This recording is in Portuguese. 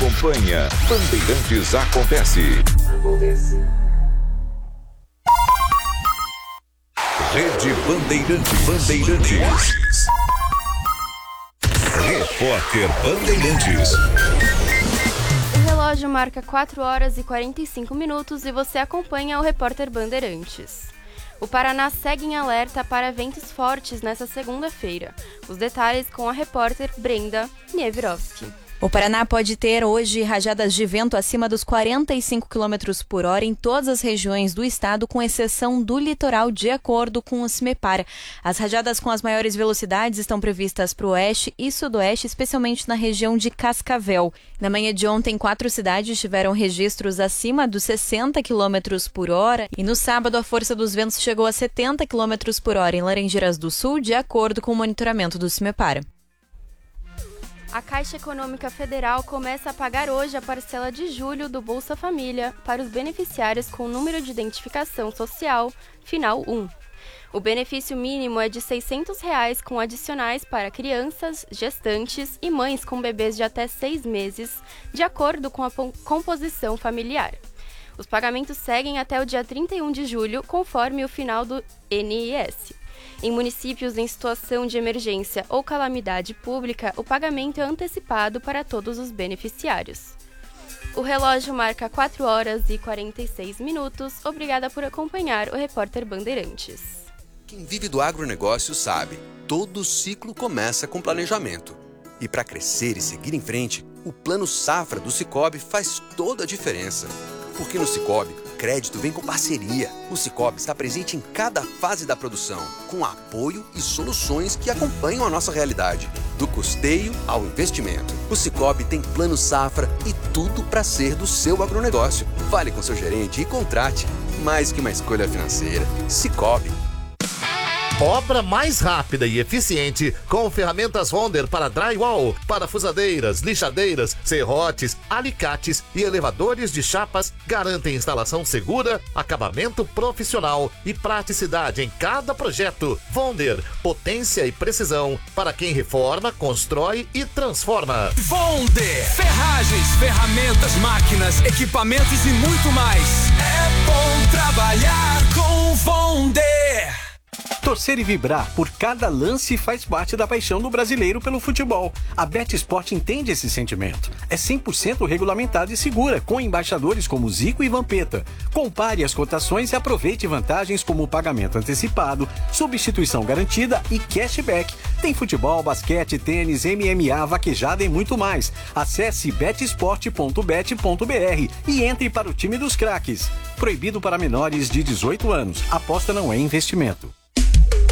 acompanha Bandeirantes Acontece. Rede Bandeirantes. Repórter Bandeirantes. O relógio marca 4 horas e 45 minutos e você acompanha o Repórter Bandeirantes. O Paraná segue em alerta para ventos fortes nesta segunda-feira. Os detalhes com a repórter Brenda Niewirovski. O Paraná pode ter hoje rajadas de vento acima dos 45 km por hora em todas as regiões do estado, com exceção do litoral, de acordo com o CIMEPAR. As rajadas com as maiores velocidades estão previstas para o oeste e sudoeste, especialmente na região de Cascavel. Na manhã de ontem, 4 cidades tiveram registros acima dos 60 km por hora e no sábado a força dos ventos chegou a 70 km por hora em Laranjeiras do Sul, de acordo com o monitoramento do CIMEPAR. A Caixa Econômica Federal começa a pagar hoje a parcela de julho do Bolsa Família para os beneficiários com número de identificação social final 1. O benefício mínimo é de R$ 600 com adicionais para crianças, gestantes e mães com bebês de até 6 meses, de acordo com a composição familiar. Os pagamentos seguem até o dia 31 de julho, conforme o final do NIS. Em municípios em situação de emergência ou calamidade pública, o pagamento é antecipado para todos os beneficiários. O relógio marca 4 horas e 46 minutos. Obrigada por acompanhar o Repórter Bandeirantes. Quem vive do agronegócio sabe, todo ciclo começa com planejamento. E para crescer e seguir em frente, o Plano Safra do Sicoob faz toda a diferença. Porque no Sicoob, crédito vem com parceria. O Sicoob está presente em cada fase da produção, com apoio e soluções que acompanham a nossa realidade, do custeio ao investimento. O Sicoob tem Plano Safra e tudo para ser do seu agronegócio. Fale com seu gerente e contrate. Mais que uma escolha financeira, Sicoob. Obra mais rápida e eficiente com ferramentas Wonder para drywall, parafusadeiras, lixadeiras, serrotes, alicates e elevadores de chapas garantem instalação segura, acabamento profissional e praticidade em cada projeto. Wonder, potência e precisão para quem reforma, constrói e transforma. Wonder, ferragens, ferramentas, máquinas, equipamentos e muito mais. É bom trabalhar com Wonder. Torcer e vibrar por cada lance faz parte da paixão do brasileiro pelo futebol. A BetSport entende esse sentimento. É 100% regulamentada e segura, com embaixadores como Zico e Vampeta. Compare as cotações e aproveite vantagens como pagamento antecipado, substituição garantida e cashback. Tem futebol, basquete, tênis, MMA, vaquejada e muito mais. Acesse betsport.bet.br e entre para o time dos craques. Proibido para menores de 18 anos. Aposta não é investimento.